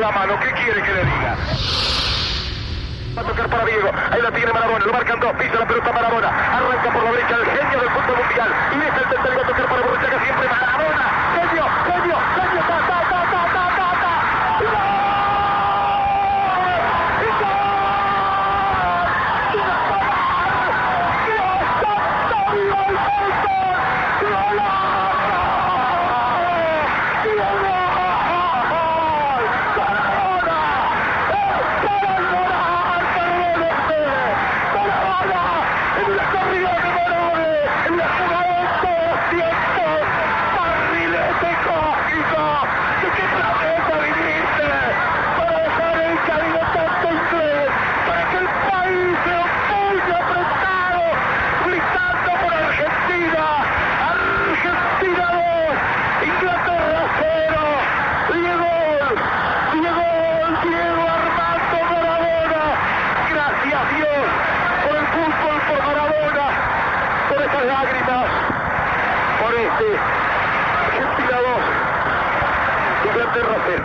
la mano, ¿qué quiere que le diga? Va a tocar para Diego, ahí la tiene Maradona, lo marcan dos, pisa la pelota Maradona, arranca por la derecha el genio del fútbol mundial, y deja el central y va a tocar para Borruchaga, siempre Maradona, genio, ta, ta, ta, ta, ta, ta, ta, ¡y gol! ¡Y gol! ¡Y gol! ¡Dios santo, Dios santo! ¡Golazo! Lágrimas por Argentina 2, Inglaterra 0.